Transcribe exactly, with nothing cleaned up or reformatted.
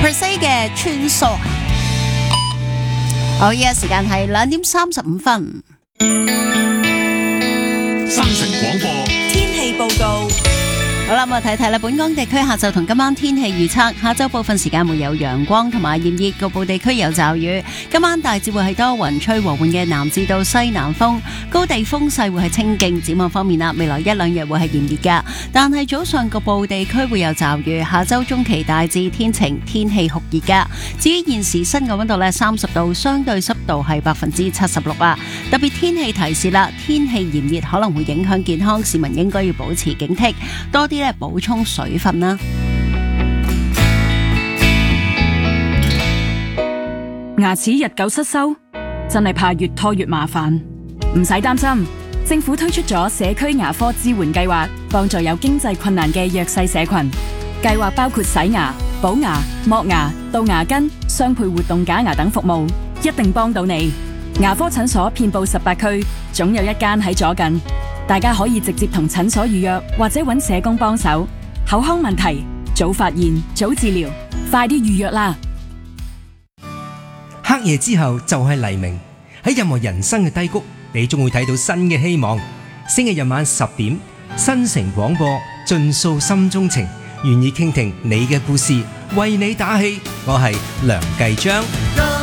per se 嘅穿梭。好，依家時間係兩點三十五分。 新城廣播天氣報告。 好啦，咁啊睇睇啦，本港地區下晝同今晚天氣預測，下晝部分時間會有陽光同埋炎熱，局部地區有驟雨。今晚大致會係多雲，吹和緩嘅南至到西南風，高地風勢會係清勁。展望方面啦，未來一兩日會係炎熱噶，但係早上局部地區會有驟雨。下週中期大致天晴，天氣酷熱噶。至於現時室外溫度呢，三十度，相對濕度係百分之七十六啊。特別天氣提示啦，天氣炎熱可能會影響健康，市民應該要保持警惕，多啲咧補充水分啦。 牙齒日久失修，真係怕越拖越麻煩。唔使擔心，政府推出咗社區牙科支援計劃，幫助有經濟困難嘅弱勢社群。計劃包括洗牙、補牙、剝牙、杜牙根、雙配活動假牙等服務，一定幫到你。牙科診所遍佈十八區，總有一間喺左近。大家可以直接同診所預約，或者揾社工幫手。口腔問題，早發現，早治療，快啲預約啦！ 黑夜之後就係黎明，喺任何人生嘅低谷，你終會睇到新嘅希望。星期日晚十點，新城廣播盡訴心中情，願意傾聽你嘅故事，為你打氣。我係梁繼章。